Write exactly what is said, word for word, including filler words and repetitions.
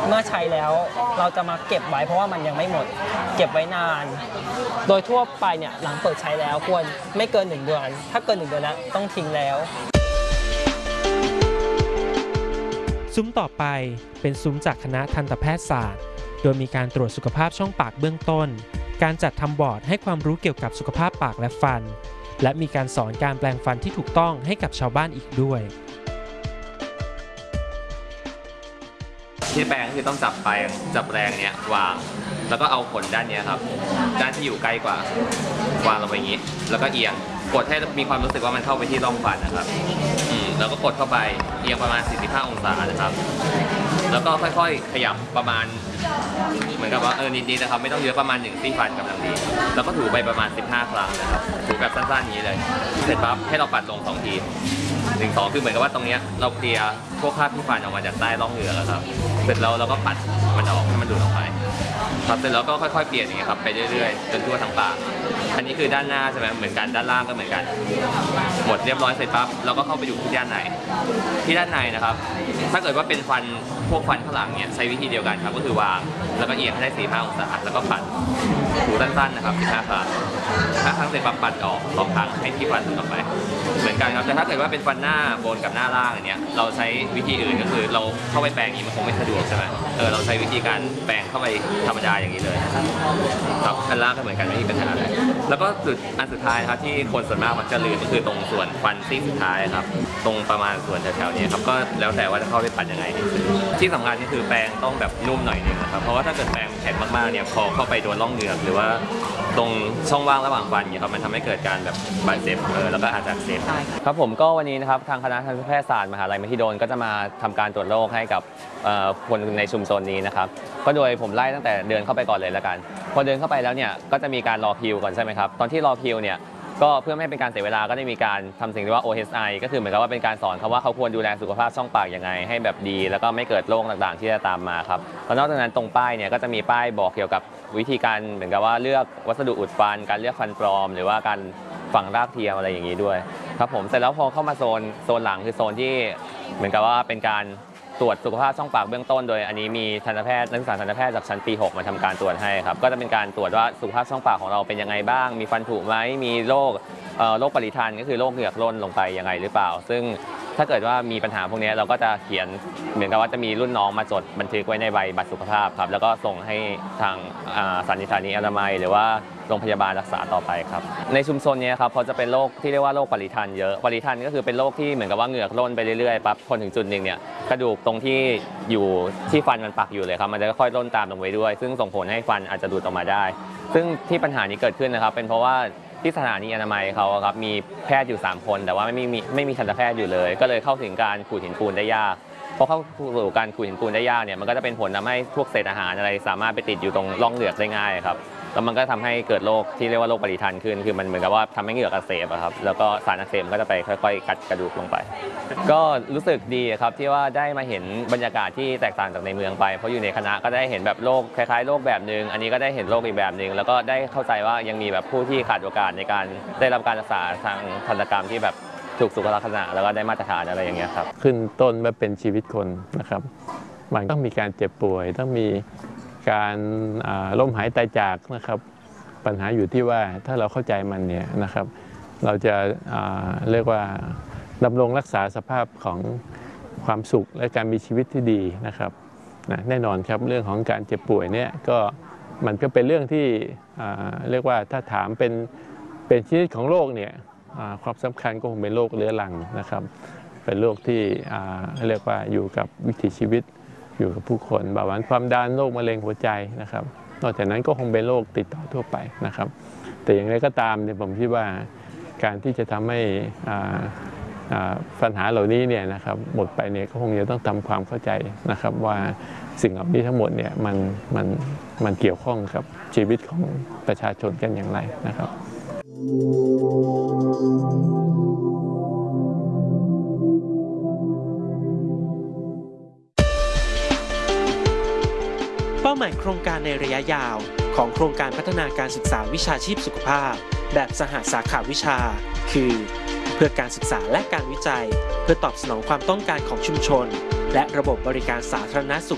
เมื่อใช้แล้วเราจะมาเก็บไว้เพราะว่ามันยังไม่หมดเก็บไว้นานโดยทั่วไปเนี่ยหลังเปิดใช้แล้วควรไม่เกินหนึ่งเดือนถ้าเกินหนึ่งเดือนแล้วต้องทิ้งแล้วซุ้มต่อไปเป็นซุ้มจากคณะทันตแพทยศาสตร์โดยมีการตรวจสุขภาพช่องปากเบื้องต้นการจัดทำบอร์ดให้ความรู้เกี่ยวกับสุขภาพปากและฟันและมีการสอนการแปรงฟันที่ถูกต้องให้กับชาวบ้านอีกด้วยที่แปรงคือต้องจับแปรงจับแปรงเนี้ยวางแล้วก็เอาขนด้านนี้ครับด้านที่อยู่ใกล้กว่าวางลงไปอย่างนี้แล้วก็เอียงกดให้มีความรู้สึกว่ามันเข้าไปที่ร่องฟันนะครับอืมแล้วก็กดเข้าไปเอียงประมาณสี่สิบห้าองศานะครับแล้วก็ค่อยๆขยับประมาณเหมือนกับว่าเออนิดๆนะครับไม่ต้องเยอะประมาณหนึ่งซี่ฟันกำลังดีแล้วก็ถูไปประมาณสิบห้าครั้งนะครับถูแบบสั้นๆนี้เลยเสร็จปั๊บให้เราปัดลงสองทีหนึ่งสองคือเหมือนกับว่าตรงนี้เราเคลียร์พวกคราบที่ฟันออกมาจากใต้ร่องเหงือกแล้วครับเสร็จแล้วเราก็ปัดมันออกให้มันดูดออกไปพอเสร็จแล้วก็ค่อยๆเปลี่ยนอย่างเงี้ยครับไปเรื่อยๆจนทั่วทั้งปากอันนี้คือด้านหน้าใช่ไหมเหมือนกันด้านล่างก็เหมือนกันหมดเรียบร้อยเสร็จปั๊บเราก็เข้าไปอยู่ที่ด้านในที่ด้านในนะครับถ้าเกิดว่าเป็นฟันพวกฟันข้างหลังเนี่ยใช้วิธีเดียวกันครับก็คือวางแล้วก็เอียงให้ได้สี่สิบห้าองศาแล้วก็ปัดถูสั้นๆนะครับสิบห้าครั้งถ้าครั้งเสร็จปั๊บปัดออกสองครั้งให้ที่ฟันออกไปเหมือนกันครับแต่ถ้าเกิดว่าเป็นฟันหน้าบนกับหน้าล่างเนี่ยเราใช้วิธีอื่นก็คือเราเข้าไปแปรงอย่างนี้มันคงไม่สะดวกใช่ไหมเออเราใช้วิธีการแปรงเข้าไปธรรมดาอย่างนี้เลยครับอันล่างก็เหมือนกันไม่มีปัญหาอะไรแล้วก็จุดอันสุดท้ายครับที่คนส่วนมากมักจะลืมก็คือตรงส่วนฟันซี่สุดท้ายครับตรงประมาณส่วนแถวๆนี้ครับก็แล้วแต่ว่าจะเข้าไปปัดยังไงที่สำคัญก็คือแปรงต้องแบบนุ่มหน่อยนึงนะครับเพราะว่าถ้าเกิดแปรงแข็งมากๆเนี่ยพอเข้าไปโดนร่องเหงือกหรือว่าตรงช่องว่างระหว่างฟันเนี่ยครับมันทำให้เกิดการแบบบาดเจ็บเออแล้วก็อาจจะอักเสบครับผมก็วันนี้นะครับทางคณะทันตแพทยศาสตร์มหาลัยมหิดลก็จะมาทำการตรวจโรคให้กับคนในชุมชนนี้นะครับก็โดยผมไล่ตั้งแต่เดินเข้าไปก่อนเลยแล้วกันพอเดินเข้าไปแล้วเนี่ยก็จะมีการรอคิวก่อนใช่ไหมครับตอนที่รอคิวเนี่ยก็เพื่อไม่ให้เป็นการเสียเวลาก็ได้มีการทำสิ่งที่ว่า โอ เอช ไอ ก็คือเหมือนกับว่าเป็นการสอนเขาว่าเขาควรดูแลสุขภาพช่องปากยังไงให้แบบดีแล้วก็ไม่เกิดโรคต่างๆที่จะตามมาครับแล้วนอกจากนั้นตรงป้ายเนี่ยก็จะมีป้ายบอกเกี่ยวกับวิธีการเหมือนกับว่าเลือกวัสดุอุดฟันการเลือกฟันปลอมหรือว่าการฝังรากเทียมอะไรอย่างนี้ด้วยครับผมเสร็จแล้วพอเข้ามาโซนโซนหลังคือโซนที่เหมือนกับว่าเป็นการตรวจสุขภาพช่องปากเบื้องต้นโดยอันนี้มีทันตแพทย์นักศึกษาทันตแพทย์จากชั้นปีหกมาทำการตรวจให้ครับก็จะเป็นการตรวจว่าสุขภาพช่องปากของเราเป็นยังไงบ้างมีฟันผุไหมมีโรคโรคปริทันก็คือโรคเหงือกร่นลงไปยังไงหรือเปล่าซึ่งถ้าเกิดว่ามีปัญหาพวกนี้เราก็จะเขียนเหมือนกับว่าจะมีรุ่นน้องมาจดบันทึกไว้ในใบบัตรสุขภาพครับแล้วก็ส่งให้ทางสถานีอนามัยหรือว่าโรงพยาบาลรักษาต่อไปครับในชุมชนนี้ครับเขาจะเป็นโรคที่เรียกว่าโรคปริทันเยอะปริทันก็คือเป็นโรคที่เหมือนกับว่าเหงือกร่นไปเรื่อยๆปั๊บพอถึงจุดหนึ่งเนี่ยกระดูกตรงที่อยู่ที่ฟันมันปักอยู่เลยครับมันจะค่อยร่นตามลงไปด้วยซึ่งส่งผลให้ฟันอาจจะดูดออกมาได้ซึ่งที่ปัญหานี้เกิดขึ้นนะครับเป็นเพราะว่าที่สถานีอนามัยเขาครับมีแพทย์อยู่สามคนแต่ว่าไม่มีไม่มีทันตแพทย์อยู่เลยก็เลยเข้าถึงการขูดหินปูนได้ยากพอเข้าสู่การขูดหินปูนได้ยากเนี่ยมันก็จะเป็นผลทำให้พวกเศษอาหารอะไรสามารถไปติดอยู่ตรงร่องเหงือกได้ง่ายครับแล้วมันก็ทำให้เกิดโรคที่เรียกว่าโรคปริทันขึ้นคือมันเหมือนกับว่าทำให้เหงือกอักเสบครับแล้วก็สารอักเสบก็จะไปค่อยๆกัดกระดูกลงไปก็รู้สึกดีครับที่ว่าได้มาเห็นบรรยากาศที่แตกต่างจากในเมืองไปเพราะอยู่ในคณะก็ได้เห็นแบบโรคคล้ายๆโรคแบบนึงอันนี้ก็ได้เห็นโรคอีกแบบนึงแล้วก็ได้เข้าใจว่ายังมีแบบผู้ที่ขาดโอกาสในการได้รับการรักษาทางทันตกรรมที่แบบถูกสุขลักษณะแล้วก็ได้มาตรฐานอะไรอย่างเงี้ยครับขึ้นต้นมาเป็นชีวิตคนนะครับมันต้องมีการเจ็บป่วยต้องมีการล้มหายตายจากนะครับปัญหาอยู่ที่ว่าถ้าเราเข้าใจมันเนี่ยนะครับเราจะเรียกว่าดำรงรักษาสภาพของความสุขและการมีชีวิตที่ดีนะครับนะแน่นอนครับเรื่องของการเจ็บป่วยเนี่ยก็มันก็เป็นเรื่องที่เรียกว่าถ้าถามเป็นเป็นชนิดของโรคเนี่ยความสำคัญก็คงเป็นโรคเรื้อรังนะครับเป็นโรคที่เรียกว่าอยู่กับวิถีชีวิตอยู่กับผู้คนเบาหวานความดันโรคมะเร็งหัวใจนะครับนอกจากนั้นก็คงเป็นโรคติดต่อทั่วไปนะครับแต่อย่างไรก็ตามเนี่ยผมคิดว่าการที่จะทำให้ปัญหาเหล่านี้เนี่ยนะครับหมดไปเนี่ยก็คงจะต้องทำความเข้าใจนะครับว่าสิ่งเหล่านี้ทั้งหมดเนี่ยมันมันมันเกี่ยวข้องกับชีวิตของประชาชนกันอย่างไรนะครับเป้าหมายโครงการในระยะยาวของโครงการพัฒนาการศึกษาวิชาชีพสุขภาพแบบสหสาขาวิชาคือเพื่อการศึกษาและการวิจัยเพื่อตอบสนองความต้องการของชุมชนและระบบบริการสาธารณสุข